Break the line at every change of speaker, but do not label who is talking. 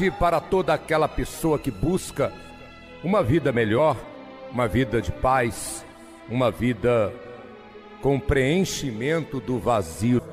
felicidade para toda aquela pessoa que busca uma vida melhor, uma vida de paz, uma vida com preenchimento do vazio.